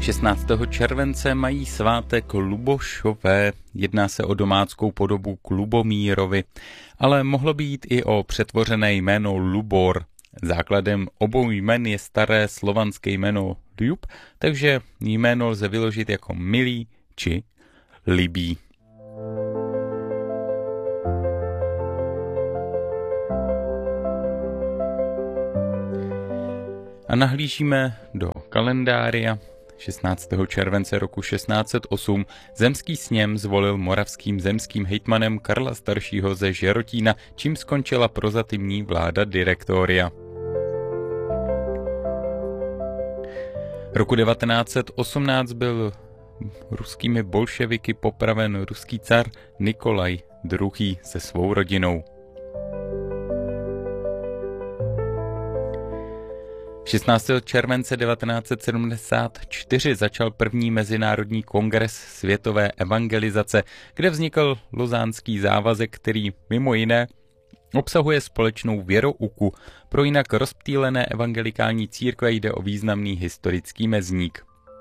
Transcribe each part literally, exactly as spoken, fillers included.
šestnáctého července mají svátek Lubošové, jedná se o domáckou podobu k Lubomírovi, ale mohlo být i o přetvořené jméno Lubor. Základem obou jmen je staré slovanské jméno Ljub, takže jméno lze vyložit jako milý či libý. A nahlížíme do kalendária. šestnáctého července roku šestnáct set osm zemský sněm zvolil moravským zemským hejtmanem Karla Staršího ze Žerotína, čím skončila prozatímní vláda direktoria. Roku devatenáct set osmnáct byl ruskými bolševiky popraven ruský car Nikolaj druhý. se svou rodinou. šestnáctého července devatenáct set sedmdesát čtyři začal první mezinárodní kongres světové evangelizace, kde vznikl Lozánský závazek, který mimo jiné obsahuje společnou věrouku. Pro jinak rozptýlené evangelikální církve jde o významný historický mezník.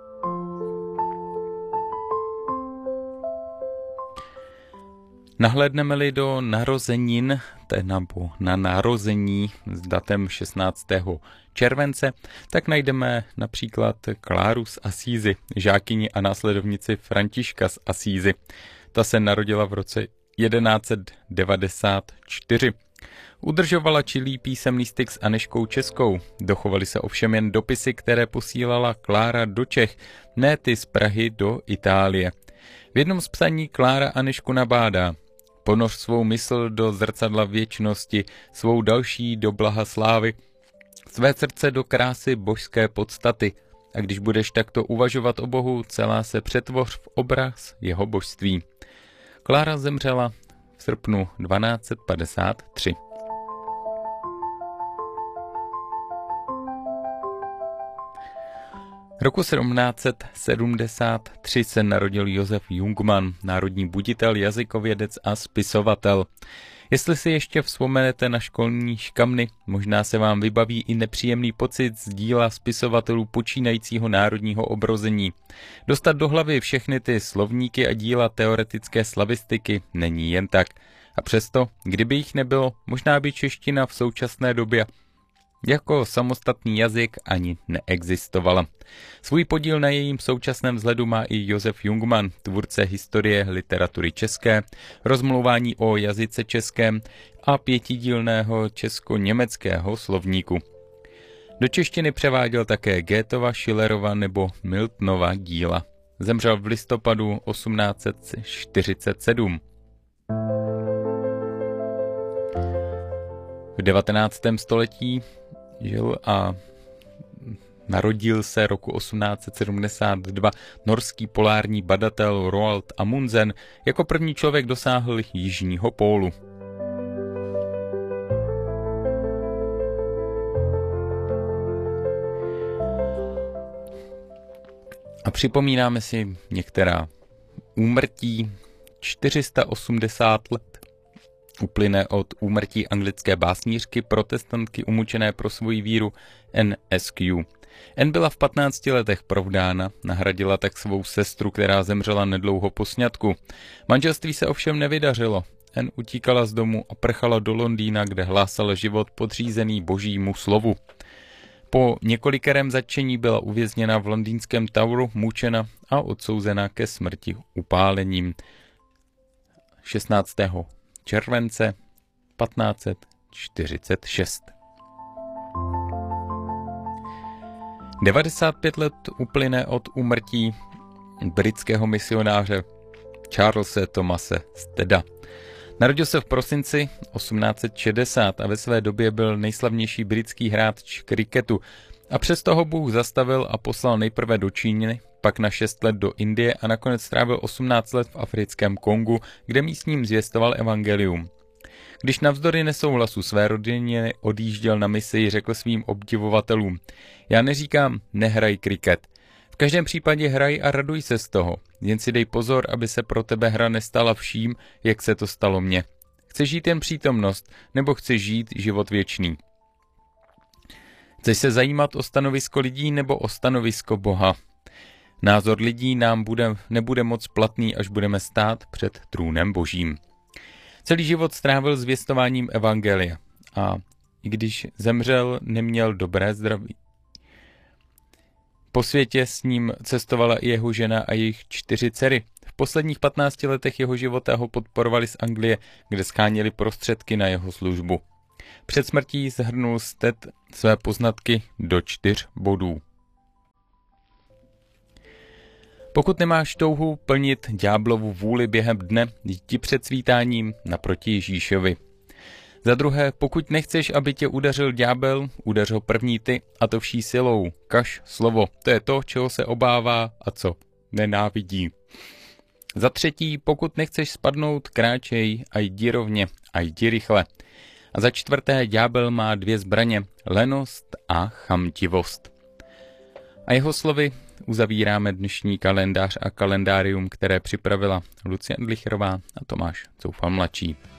Nahlédneme-li do narozenin, nebo na narození s datem šestnáctého července, tak najdeme například Kláru z Asízy, žákyni a následovnici Františka z Asízy. Ta se narodila v roce jedenáct set devadesát čtyři. Udržovala čilý písemný styk s Anežkou Českou. Dochovaly se ovšem jen dopisy, které posílala Klára do Čech, ne ty z Prahy do Itálie. V jednom z psaní Klára Anežku nabádá: ponoř svou mysl do zrcadla věčnosti, svou další do blaha slávy, své srdce do krásy božské podstaty. A když budeš takto uvažovat o Bohu, celá se přetvoř v obraz jeho božství. Klára zemřela v srpnu dvanáct set padesát tři. Roku sedmnáct set sedmdesát tři se narodil Josef Jungmann, národní buditel, jazykovědec a spisovatel. Jestli si ještě vzpomenete na školní škamny, možná se vám vybaví i nepříjemný pocit z díla spisovatelů počínajícího národního obrození. Dostat do hlavy všechny ty slovníky a díla teoretické slavistiky není jen tak. A přesto, kdyby jich nebylo, možná by čeština v současné době jako samostatný jazyk ani neexistovala. Svůj podíl na jejím současném vzhledu má i Josef Jungmann, tvůrce historie literatury české, rozmlouvání o jazyce českém a pětidílného česko-německého slovníku. Do češtiny převáděl také Goethova, Schillerova nebo Miltonova díla. Zemřel v listopadu osmnáct set čtyřicet sedm. V devatenáctém století žil a narodil se roku osmnáct set sedmdesát dva norský polární badatel Roald Amundsen. Jako první člověk dosáhl jižního pólu. A připomínáme si některá úmrtí. čtyři sta osmdesát let uplyne od úmrtí anglické básnířky, protestantky umučené pro svoji víru Anne Askew. Anne byla v patnácti letech provdána, nahradila tak svou sestru, která zemřela nedlouho po sňatku. Manželství se ovšem nevydařilo. Anne utíkala z domu a prchala do Londýna, kde hlásala život podřízený božímu slovu. Po několikerém zatčení byla uvězněna v londýnském Toweru, mučena a odsouzena ke smrti upálením. šestnáctého července patnáct set čtyřicet šest. devadesát pět let uplyne od úmrtí britského misionáře Charlese Thomase Steada. Narodil se v prosinci osmnáct set šedesát a ve své době byl nejslavnější britský hráč kriketu. A přesto ho Bůh zastavil a poslal nejprve do Číny, pak na šest let do Indie a nakonec strávil osmnáct let v africkém Kongu, kde místním zvěstoval evangelium. Když navzdory nesouhlasu své rodiny odjížděl na misi, řekl svým obdivovatelům: já neříkám, nehraj kriket. V každém případě hraj a raduj se z toho. Jen si dej pozor, aby se pro tebe hra nestala vším, jak se to stalo mně. Chceš žít jen přítomnost, nebo chceš žít život věčný? Chceš se zajímat o stanovisko lidí nebo o stanovisko Boha? Názor lidí nám bude, nebude moc platný, až budeme stát před trůnem Božím. Celý život strávil zvěstováním evangelia a i když zemřel, neměl dobré zdraví. Po světě s ním cestovala i jeho žena a jejich čtyři dcery. V posledních patnácti letech jeho života ho podporovali z Anglie, kde sháněli prostředky na jeho službu. Před smrtí shrnul Sted své poznatky do čtyř bodů. Pokud nemáš touhu plnit ďáblovu vůli během dne, jdi před svítáním naproti Ježíšovi. Za druhé, pokud nechceš, aby tě udeřil ďábel, udeř ho první ty, a to vší silou. Kaž slovo, to je to, čeho se obává a co nenávidí. Za třetí, pokud nechceš spadnout, kráčej a jdi rovně a jdi rychle. A za čtvrté, ďábel má dvě zbraně, lenost a chamtivost. A jeho slovy uzavíráme dnešní kalendář a kalendárium, které připravila Lucie Andlicherová a Tomáš Coufal mladší.